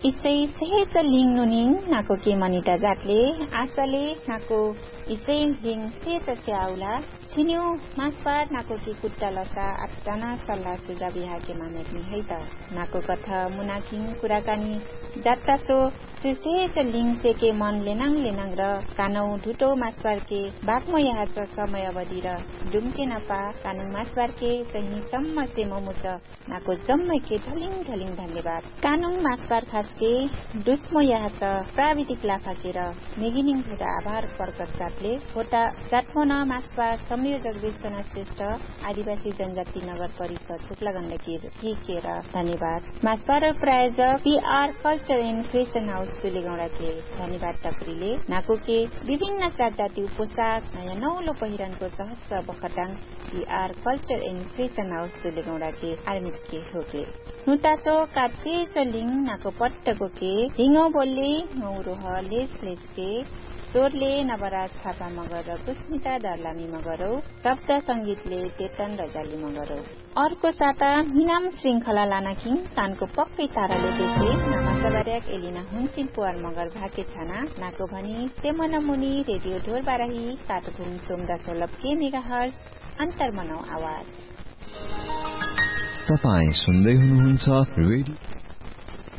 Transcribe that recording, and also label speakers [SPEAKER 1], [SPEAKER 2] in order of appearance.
[SPEAKER 1] Isai seheja ling nuning nako ke manita jatle asale nako isai ling seheja seaula छिन्यु मासपार नाको के कुट्टा लसा आठजना सल्लाह सुझाव यहाँके मानेक्ने है त नाको कथा मुनाकिङ कुराकानी जात्ता सो सुसेज लिङ सेके मन लेनाङ र कानौ ढुटो मासपार के बागम यहाँ छ समय अवधि र डुम्के नपा कानौ मासपार के चाहिँ सम्म से ममुच नाको जम्मै के ढलिङ धन्यवाद कानौ मासपार खास के दुस्मो यहाँ छ प्राविधिक लाफा के र मेगिनिङ भेट आभार प्रकट जातले होटा जातमोना मासपार संयोजक विश्वनाथ श्रेष्ठ आदिवासी जनजाति नगर परिषद शुक्ला गण्डकी केर धन्यवाद मासपार प्रायोजक PR culture and fashion house तुलेगौडा के धन्यवाद टक्रीले नाको के विभिन्न जाति पोसाक नयाँ नौलो पहिरनको सहस्र बखटाङ PR culture and fashion house तुलेगौडा के आर्मित के होके नुतासो काप्से चलिङ नाको पट्टको के हिङौ बोल्ले ngौरोह लेस के स्वरले नवराज थापा मगर र पुस्मिता दर्लामी मगरौ शब्द संगीतले चेतन रजाली मगरौ अर्को साता मिनाम श्रृंखला लानाकिङ कानको पक्कै ताराले देशे नामासबार्याक एलिना हुन्चिन पुवार मगर भाके छाना नाको भनी सेमना मुनि रेडियो ढोर बाराही काठगुङ सोमदा सोलभ के मेगाहर्ज अन्तर्मनौ आवाज
[SPEAKER 2] तपाई सुन्दै हुनुहुन्छ रेडियो